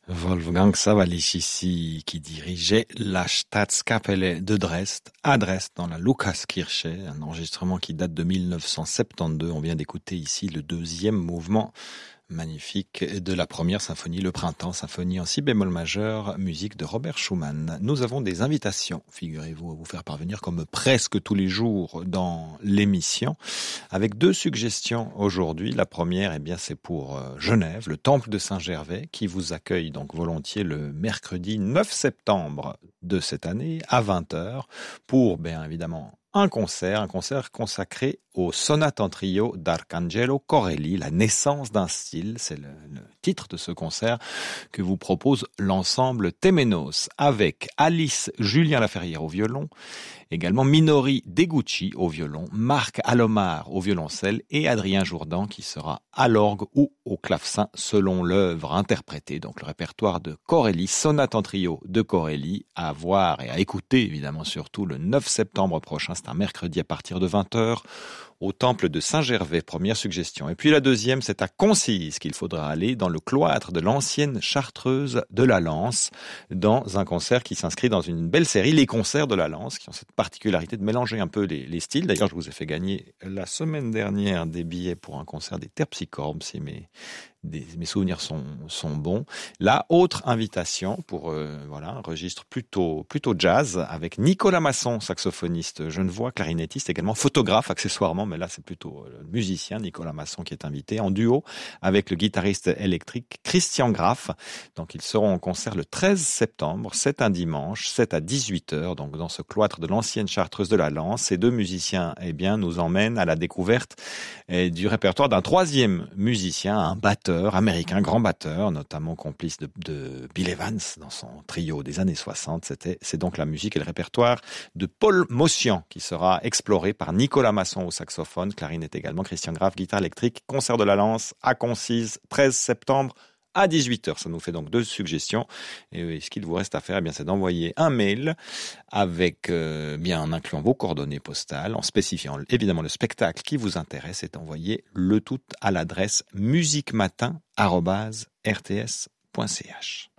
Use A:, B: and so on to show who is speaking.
A: Wolfgang Sawallisch ici, qui dirigeait la Staatskapelle de Dresde, à Dresde, dans la Lukaskirche, un enregistrement qui date de 1972. On vient d'écouter ici le deuxième mouvement magnifique de la première symphonie, le Printemps, symphonie en si bémol majeur, musique de Robert Schumann. Nous avons des invitations, figurez-vous, à vous faire parvenir comme presque tous les jours dans l'émission, avec deux suggestions aujourd'hui. La première, eh bien, c'est pour Genève, le Temple de Saint-Gervais, qui vous accueille donc volontiers le mercredi 9 septembre de cette année à 20h pour, bien évidemment, un concert consacré aux sonates en trio d'Arcangelo Corelli, la naissance d'un style, c'est le titre de ce concert que vous propose l'ensemble Temenos, avec Alice Julien Laferrière au violon, également Minori Degucci au violon, Marc Alomar au violoncelle et Adrien Jourdan qui sera à l'orgue ou au clavecin selon l'œuvre interprétée. Donc le répertoire de Corelli, sonate en trio de Corelli, à voir et à écouter évidemment surtout le 9 septembre prochain, c'est un mercredi à partir de 20h au temple de Saint-Gervais, première suggestion. Et puis la deuxième, c'est à Concise qu'il faudra aller, dans le cloître de l'ancienne chartreuse de la Lance, dans un concert qui s'inscrit dans une belle série, les concerts de la Lance, qui ont cette particularité de mélanger un peu les styles. D'ailleurs, je vous ai fait gagner la semaine dernière des billets pour un concert des Terpsichorbes, si mes souvenirs sont bons. La autre invitation pour un registre plutôt jazz avec Nicolas Masson, saxophoniste genevois, clarinettiste, également photographe accessoirement, mais là c'est plutôt le musicien Nicolas Masson qui est invité en duo avec le guitariste électrique Christian Graff. Donc ils seront en concert le 13 septembre, c'est un dimanche, c'est à 18h, donc dans ce cloître de l'ancienne chartreuse de la Lance. Ces deux musiciens, eh bien, nous emmènent à la découverte du répertoire d'un troisième musicien, un batteur américain, grand batteur, notamment complice de Bill Evans dans son trio des années 60. C'est donc la musique et le répertoire de Paul Motian qui sera exploré par Nicolas Masson au saxophone, clarinette également, Christian Graff, guitare électrique, concert de la Lance à Concise, 13 septembre à 18h. Ça nous fait donc deux suggestions. Et ce qu'il vous reste à faire, eh bien, c'est d'envoyer un mail avec, en incluant vos coordonnées postales, en spécifiant évidemment le spectacle qui vous intéresse, et d'envoyer le tout à l'adresse musiquematin@rts.ch.